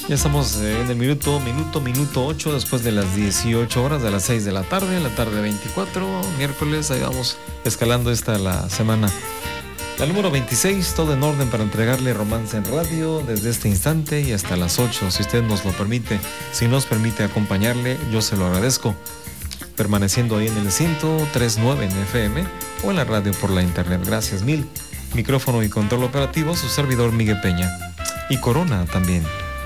Ya estamos en el minuto 8 después de las 18 horas de las 6 de la tarde 24, miércoles. Ahí vamos escalando la semana. La número 26, todo en orden para entregarle Romance en Radio desde este instante y hasta las 8, si usted nos lo permite. Si nos permite acompañarle, yo se lo agradezco. Permaneciendo ahí en el 103.9 en FM o en la radio por la internet. Gracias mil. Micrófono y control operativo, su servidor Miguel Peña. Y Corona también.